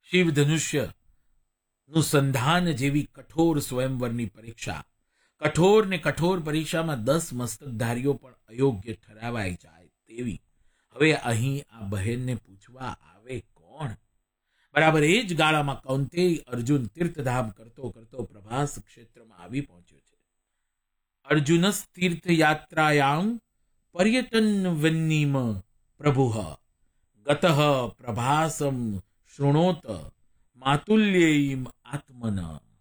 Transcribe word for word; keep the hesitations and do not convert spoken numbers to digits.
શિવ ધનુષ્ય નું સંધાન જેવી કઠોર સ્વયંવરની પરીક્ષા, કઠોર ને કઠોર પરીક્ષામાં દસ મસ્તકધારીઓ પણ અયોગ્ય ઠરાવાઈ જાય તેવી હવે અહીં આ બહેનને પૂછવા આવે કોણ? બરાબર એ જ ગાળામાં કૌંતેય અર્જુન તીર્થધામ કરતો કરતો પ્રભાસ ક્ષેત્રમાં આવી પહોંચ્યો છે. અર્જુનસ તીર્થયાત્રાયામ પર્યટન વન્નીમ પ્રભુઃ ગતઃ પ્રભાસમ શૃણોત માતુલ્યૈમ આત્મન.